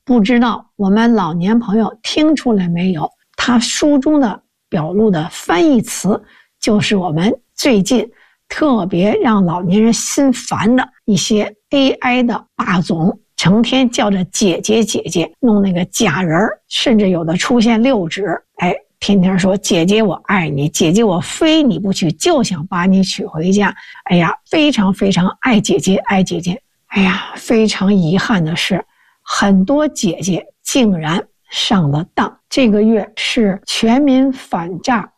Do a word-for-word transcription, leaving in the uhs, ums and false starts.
不知道我们老年朋友听出来没有？他书中的表露的翻译词，就是我们最近特别让老年人心烦的一些 A I 的霸总，成天叫着姐姐姐姐，弄那个假人，甚至有的出现六指，哎，天天说姐姐我爱你，姐姐我非你不娶，就想把你娶回家。哎呀，非常非常爱姐姐，爱姐姐。哎呀，非常遗憾的是，很多姐姐竟然上了当。这个月是全民反诈